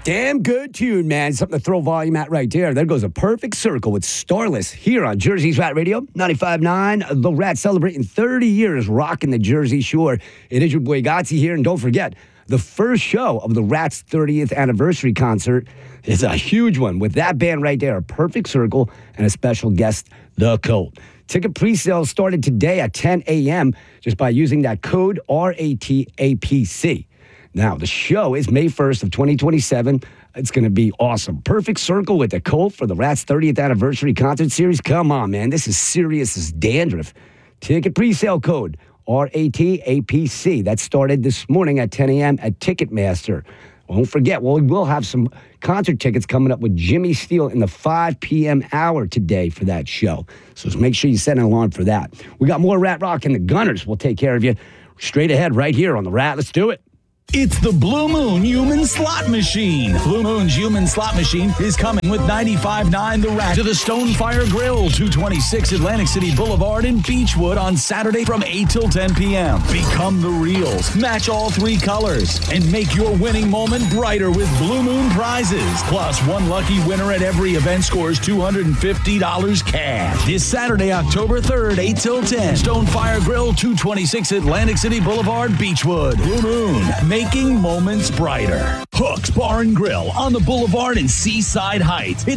Damn good tune, man. Something to throw volume at right there. There goes a perfect circle with Starless here on Jersey's Rat Radio, 95.9. The Rat celebrating 30 years rocking the Jersey Shore. It is your boy Gotzi here. And don't forget, the first show of the Rat's 30th anniversary concert is a huge one with that band right there, a perfect circle, and a special guest, The Cult. Ticket pre-sales started today at 10 a.m. just by using that code RATAPC. Now, the show is May 1st of 2027. It's going to be awesome. Perfect circle with the Cult for the Rats 30th anniversary concert series. Come on, man. This is serious as dandruff. Ticket presale code RATAPC. That started this morning at 10 a.m. at Ticketmaster. Don't forget, we will have some concert tickets coming up with Jimmy Steele in the 5 p.m. hour today for that show. So just make sure you set an alarm for that. We got more Rat Rock, and the Gunners will take care of you straight ahead right here on the Rat. Let's do it. It's the Blue Moon Human Slot Machine. Blue Moon's Human Slot Machine is coming with 95.9 The Rat to the Stonefire Grill, 226 Atlantic City Boulevard in Beechwood on Saturday from 8 till 10 p.m. Become the reals, match all three colors, and make your winning moment brighter with Blue Moon prizes. Plus, one lucky winner at every event scores $250 cash. This Saturday, October 3rd, 8 till 10. Stonefire Grill, 226 Atlantic City Boulevard, Beechwood. Blue Moon, making moments brighter. Hooks Bar and Grill on the Boulevard in Seaside Heights.